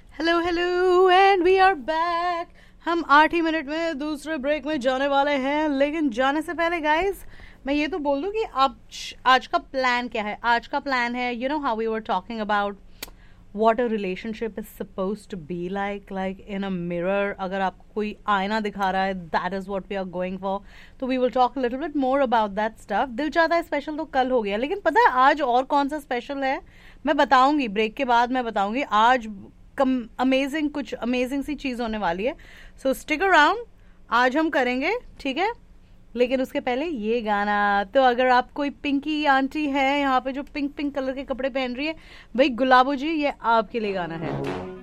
Hello hello and we are back. हम 8 ही minute में दूसरे ब्रेक में जाने वाले हैं, लेकिन जाने से पहले गाइस मैं ये तो बोल दूं कि आज का प्लान क्या है। आज का प्लान है, you know how we were talking about what a relationship is supposed to be like in a mirror। अगर आपको कोई आईना दिखा रहा है, that is what we are going for। तो we will talk a little bit more about that stuff। दिल चाहता है स्पेशल तो कल हो गया, लेकिन पता है आज और कौन सा स्पेशल है मैं बताऊंगी, ब्रेक के बाद मैं बताऊंगी। आज अमेजिंग, कुछ अमेजिंग सी चीज होने वाली है, सो स्टिक अराउंड। आज हम करेंगे, ठीक है, लेकिन उसके पहले ये गाना। तो अगर आप कोई पिंकी आंटी है यहाँ पे जो पिंक पिंक कलर के कपड़े पहन रही है, भाई गुलाबो जी ये आपके लिए गाना है।